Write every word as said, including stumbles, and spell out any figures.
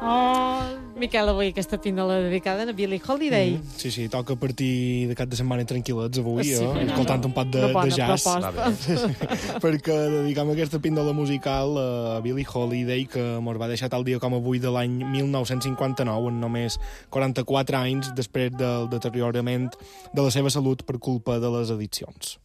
Oh, Miquel, avui aquesta pindola dedicada a Billie Holiday. Mm, sí, sí, toca a partir de cap de setmana tranquil·lets avui, Sí, eh? no, escoltant no. un pot de, Una bona de jazz. proposta. Perquè dedicam aquesta píndola musical a Billie Holiday, que mos va deixar tal dia com avui de l'any mil nou-cents cinquanta-nou, en només quaranta-quatre anys després del deteriorament de la seva salut per culpa de les addiccions.